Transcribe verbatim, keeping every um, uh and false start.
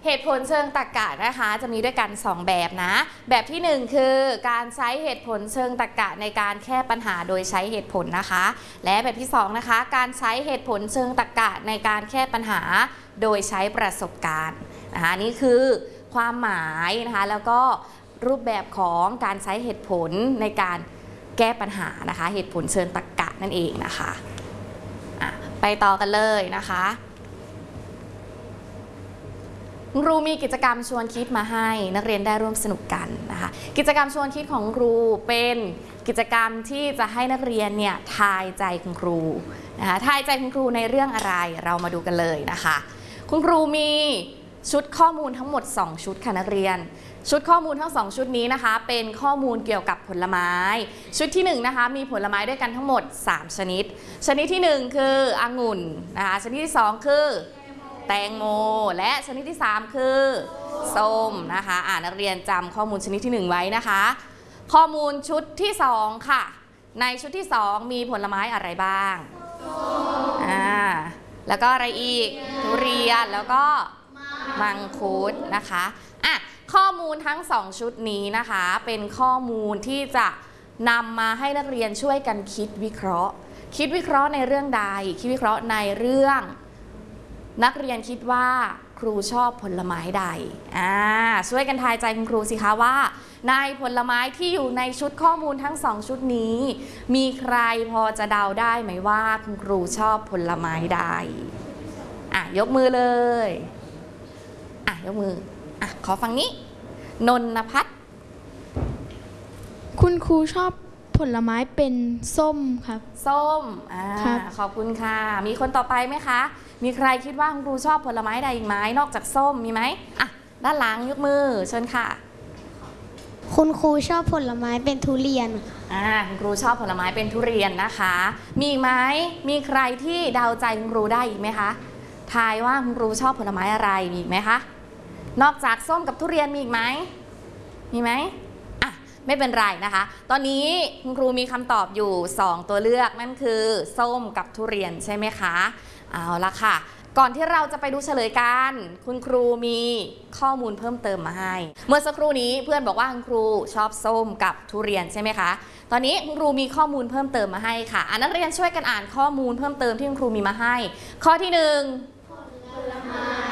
เหตุผลเชิงตรรกะนะคะจะมีด้วยกันสองแบบนะแบบที่หนึ่งคือการใช้เหตุผลเชิงตรรกะในการแก้ปัญหาโดยใช้เหตุผลนะคะและแบบที่สองนะคะการใช้เหตุผลเชิงตรรกะในการแก้ปัญหาโดยใช้ประสบการณ์นะคะนี่คือความหมายนะคะแล้วก็รูปแบบของการใช้เหตุผลในการแก้ปัญหานะคะเหตุผลเชิงตรรกะนั่นเองนะคะไปต่อกันเลยนะคะครูมีกิจกรรมชวนคิดมาให้นักเรียนได้ร่วมสนุกกันนะคะกิจกรรมชวนคิดของครูเป็นกิจกรรมที่จะให้นักเรียนเนี่ยทายใจคุณครูนะคะทายใจคุณครูในเรื่องอะไรเรามาดูกันเลยนะคะคุณครูมีชุดข้อมูลทั้งหมดสองชุดค่ะนักเรียนชุดข้อมูลทั้งสองชุดนี้นะคะเป็นข้อมูลเกี่ยวกับผลไม้ชุดที่หนึ่งนะคะมีผลไม้ด้วยกันทั้งหมดสามชนิดชนิดที่หนึ่งคือองุ่นนะคะชนิดที่สองคือแตงโมและชนิดที่สามคือส้มนะคะอ่านักเรียนจำข้อมูลชนิดที่หนึ่งไว้นะคะข้อมูลชุดที่สองค่ะในชุดที่สองมีผลไม้อะไรบ้างอ่าแล้วก็อะไรอีกทุเรียนแล้วก็มังคุดนะคะอ่ะข้อมูลทั้งสองชุดนี้นะคะเป็นข้อมูลที่จะนำมาให้นักเรียนช่วยกันคิดวิเคราะห์คิดวิเคราะห์ในเรื่องใดคิดวิเคราะห์ในเรื่องนักเรียนคิดว่าครูชอบผลไม้ใดอ่าช่วยกันทายใจคุณครูสิคะว่าในผลไม้ที่อยู่ในชุดข้อมูลทั้งสองชุดนี้มีใครพอจะเดาได้ไหมว่าคุณครูชอบผลไม้ใดอ่ะยกมือเลยอ่ะยกมืออ่ะขอฟังนี้นนภัทรคุณครูชอบผลไม้เป็นส้มครับส้มอ่าขอบคุณค่ะมีคนต่อไปไหมคะมีใครคิดว่าคุณครูชอบผลไม้ใดอีกไหมนอกจากส้มมีไหมอ่ะด้านหลังยกมือเชิญค่ะคุณครูชอบผลไม้เป็นทุเรียนอ่าคุณครูชอบผลไม้เป็นทุเรียนนะคะมีอีกไหมมีใครที่เดาใจคุณครูได้อีกไหมคะทายว่าคุณครูชอบผลไม้อะไรมีอีกไหมคะนอกจากส้มกับทุเรียนมีอีกไหมมีไหมอ่ะไม่เป็นไรนะคะตอนนี้คุณครูมีคำตอบอยู่สองตัวเลือกนั่นคือส้มกับทุเรียนใช่ไหมคะเอาละค่ะก่อนที่เราจะไปดูเฉลยกันคุณครูมีข้อมูลเพิ่มเติมมาให้เมื่อสักครู่นี้เพื่อนบอกว่าคุณครูชอบส้มกับทุเรียนใช่ไหมคะตอนนี้คุณครูมีข้อมูลเพิ่มเติมมาให้ค่ะอ่ะนักเรียนช่วยกันอ่านข้อมูลเพิ่มเติมที่คุณครูมีมาให้ข้อที่หนึ่งผลไม้